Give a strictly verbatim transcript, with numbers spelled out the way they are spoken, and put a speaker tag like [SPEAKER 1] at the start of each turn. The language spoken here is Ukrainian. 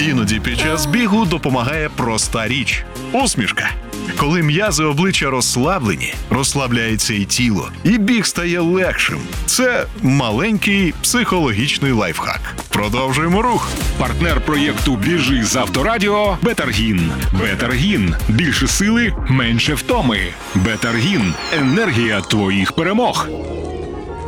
[SPEAKER 1] Іноді під час бігу допомагає проста річ – усмішка. Коли м'язи обличчя розслаблені, розслабляється і тіло, і біг стає легшим. Це маленький психологічний лайфхак. Продовжуємо рух.
[SPEAKER 2] Партнер проєкту «Біжи з Авторадіо» – Бетаргін. Бетаргін. Більше сили, менше втоми. Бетаргін. Енергія твоїх перемог.